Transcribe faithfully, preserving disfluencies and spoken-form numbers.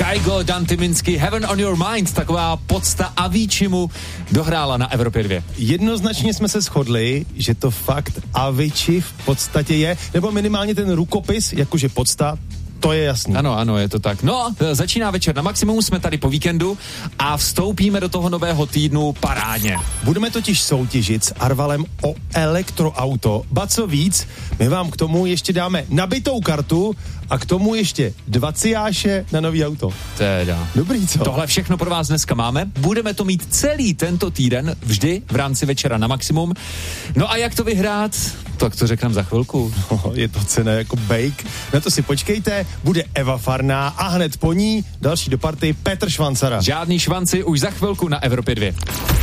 Kygo, Dan Tyminsky, Heaven on Your Mind, taková podsta Aviciimu dohrála na Evropě dva. Jednoznačně jsme se shodli, že to fakt Avicii v podstatě je, nebo minimálně ten rukopis, jakože podsta, to je jasný. Ano, ano, je to tak. No, začíná večer na maximum, jsme tady po víkendu a vstoupíme do toho nového týdnu parádně. Budeme totiž soutěžit s Arvalem o elektroauto. Ba co víc, my vám k tomu ještě dáme nabitou kartu a k tomu ještě dva ciáše na nový auto. Teda. Dobrý, co? Tohle všechno pro vás dneska máme. Budeme to mít celý tento týden, vždy v rámci večera na maximum. No a jak to vyhrát? Tak to řekneme za chvilku. No, je to cena jako bake. Na to si počkejte, bude Eva Farná a hned po ní další do party Petr Švancara. Žádný švanci už za chvilku na Evropě dva.